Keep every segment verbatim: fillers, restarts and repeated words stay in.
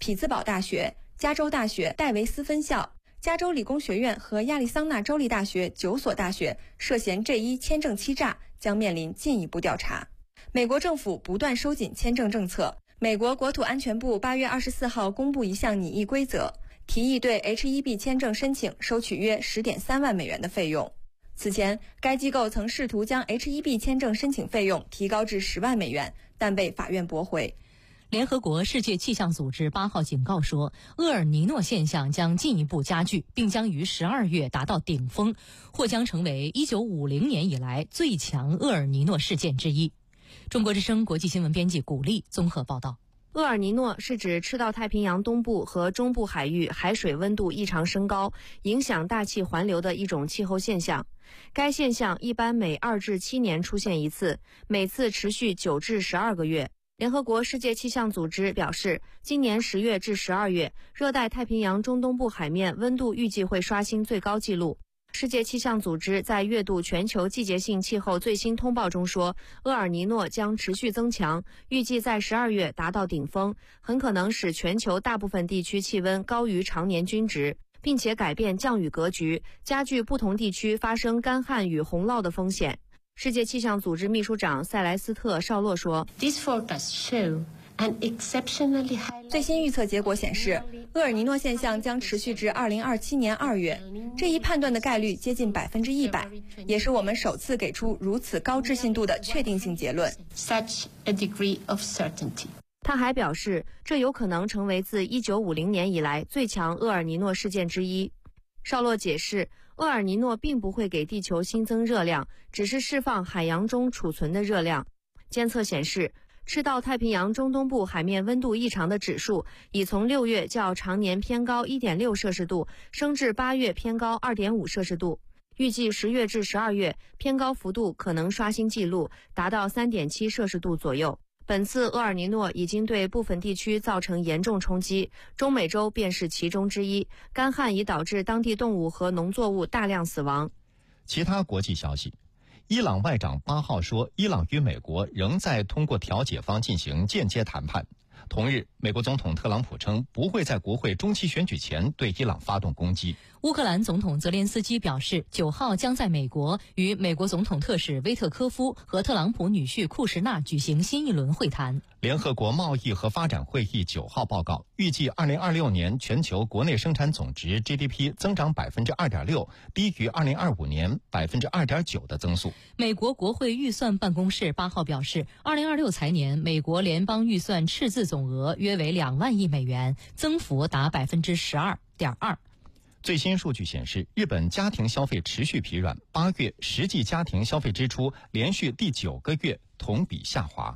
匹兹堡大学、加州大学戴维斯分校、加州理工学院和亚利桑那州立大学九所大学涉嫌 J 一 签证欺诈，将面临进一步调查。美国政府不断收紧签证政策。美国国土安全部八月二十四号公布一项拟议规则，提议对 H 一 B 签证申请收取约 十点三万美元的费用。此前，该机构曾试图将 H 一 B 签证申请费用提高至十万美元，但被法院驳回。 联合国世界气象组织八号警告说，厄尔尼诺现象将进一步加剧，并将于十二月达到顶峰，或将成为一九五零年以来最强厄尔尼诺事件之一。中国之声国际新闻编辑古丽综合报道。 厄尔尼诺是指赤道太平洋东部和中部海域海水温度异常升高，影响大气环流的一种气候现象。该现象一般每二至七年出现一次，每次持续九至十二个月。联合国世界气象组织表示，今年十月至十二月，热带太平洋中东部海面温度预计会刷新最高纪录。世界气象组织在阅读全球季节性气候最新通报中说，厄尔尼诺将持续增强，预计在十二月达到顶峰，很可能使全球大部分地区气温高于常年均值，并且改变降雨格局，加剧不同地区发生干旱与洪涝的风险。世界气象组织秘书长塞莱斯特·绍洛说， These forecasts show an exceptionally high... 最新预测结果显示，厄尔尼诺现象将持续至二零二七年二月，这一判断的概率接近百分之一百，也是我们首次给出如此高置信度的确定性结论。 Such a degree of certainty. 他还表示，这有可能成为自一九五零年以来最强厄尔尼诺事件之一。绍洛解释，厄尔尼诺并不会给地球新增热量，只是释放海洋中储存的热量。监测显示，赤道太平洋中东部海面温度异常的指数已从六月较常年偏高 一点六摄氏度升至八月偏高 二点五摄氏度，预计十月至十二月偏高幅度可能刷新纪录，达到 三点七摄氏度左右。本次厄尔尼诺已经对部分地区造成严重冲击，中美洲便是其中之一，干旱已导致当地动物和农作物大量死亡。 其他国际消息，伊朗外长八号说，伊朗与美国仍在通过调解方进行间接谈判。同日，美国总统特朗普称不会在国会中期选举前对伊朗发动攻击。 乌克兰总统泽连斯基表示，九号将在美国与美国总统特使威特科夫和特朗普女婿库什纳举行新一轮会谈。 联合国贸易和发展会议九号报告，预计二零二六年全球国内生产总值 G D P 增长 百分之二点六， 低于二零二五年 百分之二点九 的增速。 美国国会预算办公室八号表示，二零二六财年美国联邦预算赤字总额约为两万亿美元，增幅达 百分之十二点二。 最新数据显示，日本家庭消费持续疲软，八月实际家庭消费支出连续第九个月同比下滑。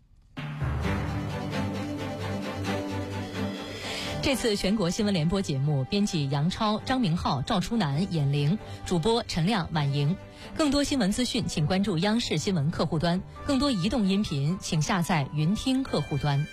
这次全国新闻联播节目，编辑杨超、张明浩、赵初南、闫玲，主播陈亮、婉莹。更多新闻资讯，请关注央视新闻客户端；更多移动音频，请下载云听客户端。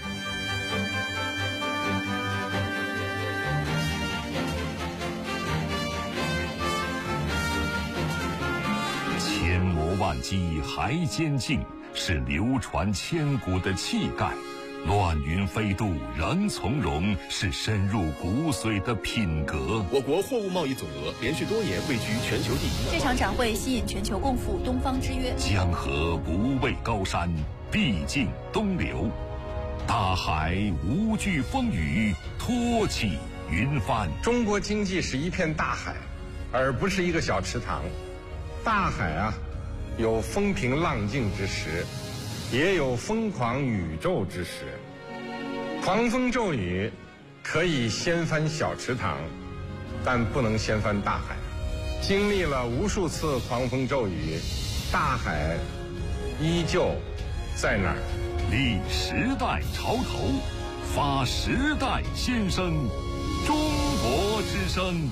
千磨万击还坚劲，是流传千古的气概；乱云飞渡仍从容，是深入骨髓的品格。 我国货物贸易总额连续多年位居全球第一。 这场展会吸引全球共赴东方之约。 江河不畏高山，必尽东流；大海无惧风雨，托起云帆。 中国经济是一片大海，而不是一个小池塘。大海啊，有风平浪静之时，也有疯狂宇宙之时。狂风骤雨可以掀翻小池塘，但不能掀翻大海。经历了无数次狂风骤雨，大海依旧在那儿。 立时代潮头，发时代先声，中国之声。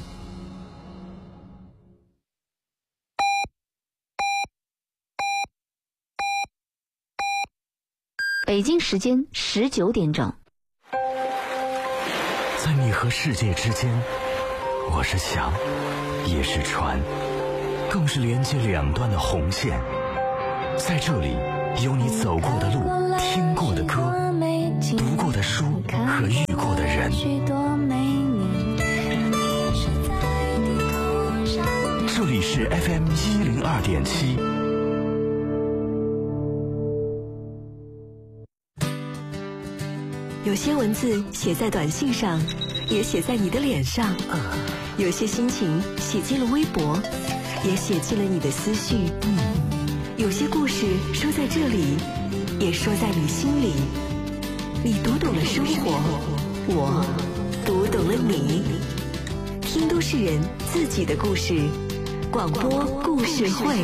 北京时间十九点整。 在你和世界之间，我是墙，也是船，更是连接两端的红线。在这里，有你走过的路，听过的歌，读过的书和遇过的二点七。 有些文字写在短信上，也写在你的脸上；有些心情写进了微博，也写进了你的思绪。有些故事说在这里，也说在你心里。你读懂了生活，我读懂了你。听都市人自己的故事，广播故事会。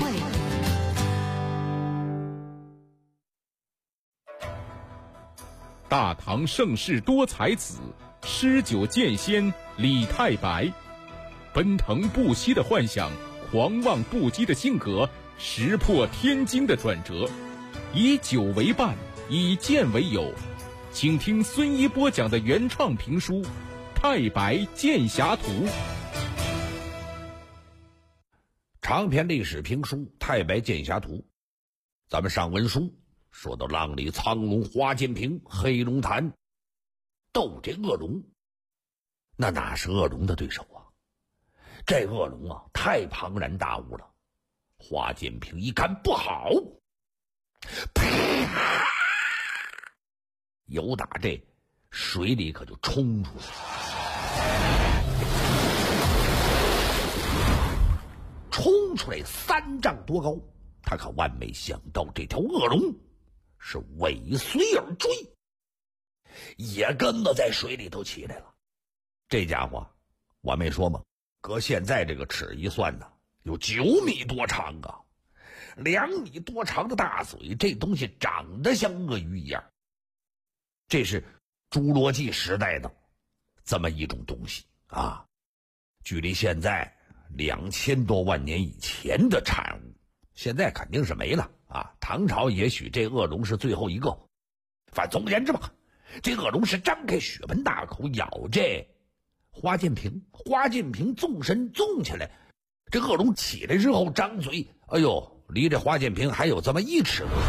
大唐盛世多才子，诗酒剑仙李太白，奔腾不息的幻想，狂妄不羁的性格，石破天惊的转折，以酒为伴，以剑为友。请听孙一波讲的原创评书《太白剑侠图》。 长篇历史评书《太白剑侠图》，咱们上文书说到浪里苍龙花剑平黑龙潭斗这恶龙，那哪是恶龙的对手啊？这恶龙啊太庞然大物了。花剑平一看不好，啪，由打这水里可就冲出来，冲出来三丈多高。他可万没想到这条恶龙是尾随而追，也跟着在水里头起来了。这家伙我没说吗？搁现在这个尺一算呢，有九米多长啊，两米多长的大嘴，这东西长得像鳄鱼一样。这是侏罗纪时代的这么一种东西啊，距离现在两千多万年以前的产物，现在肯定是没了啊。唐朝也许这恶龙是最后一个。反正总而言之吧，这恶龙是张开血盆大口咬这花剑平，花剑平纵身纵起来，这恶龙起来之后张嘴，哎呦，离这花剑平还有这么一尺多。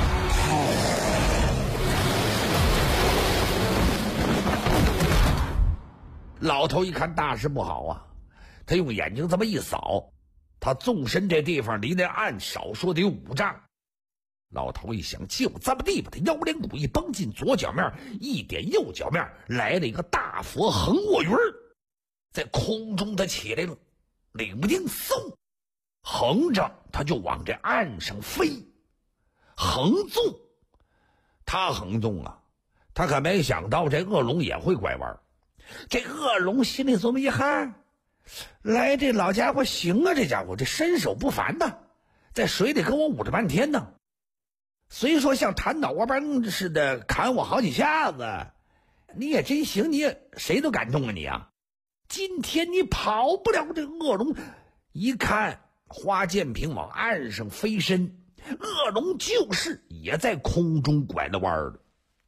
老头一看大事不好啊，他用眼睛这么一扫，他纵身这地方离那岸少说得有五丈。老头一想，就这么地，把他腰连骨一绷进左脚面，一点右脚面，来了一个大佛横卧云，在空中他起来了，领不定嗖，横着他就往这岸上飞，横纵。他横纵啊，他可没想到这恶龙也会拐弯。这恶龙心里这么一喊，来，这老家伙行啊，这家伙这身手不凡呐，在水里跟我捂着半天呢。虽说像弹脑瓜棒似的砍我好几下子，你也真行，你也谁都敢动啊你啊！今天你跑不了这恶龙。一看花剑平往岸上飞身，恶龙就是也在空中拐了弯了，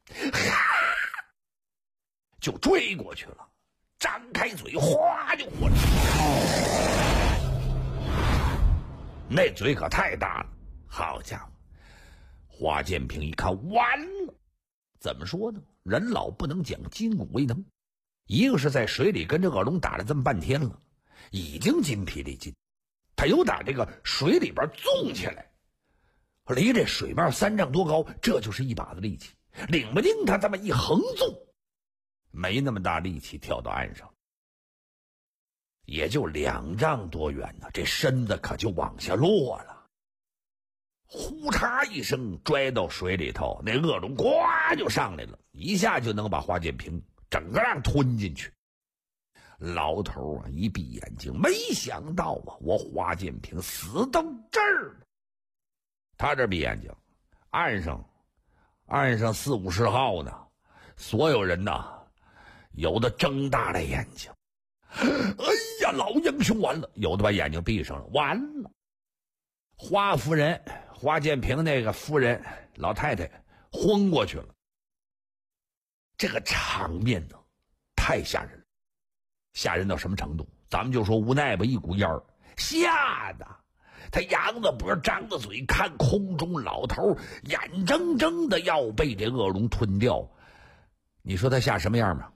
就追过去了，张开嘴哗就过来，那嘴可太大了，好家伙！花剑平一看完了，怎么说呢？人老不能讲筋骨为能，一个是在水里跟这恶龙打了这么半天了，已经筋疲力尽，他又打这个水里边纵起来，离这水面三丈多高，这就是一把子力气，领不定他这么一横纵，没那么大力气跳到岸上，也就两丈多远呢，这身子可就往下落了，呼嚓一声拽到水里头，那恶龙呱就上来了，一下就能把花剑平整个让吞进去。老头啊一闭眼睛，没想到啊，我花剑平死到这儿了。他这闭眼睛，岸上岸上四五十号呢，所有人呐有的睁大了眼睛，哎呀，老英雄完了，有的把眼睛闭上了，完了。花夫人，花剑平那个夫人老太太昏过去了。这个场面呢太吓人了，吓人到什么程度？咱们就说无奈吧，一股烟儿，吓得他扬着脖张着嘴看空中老头，眼睁睁的要被这恶龙吞掉。你说他吓什么样吗？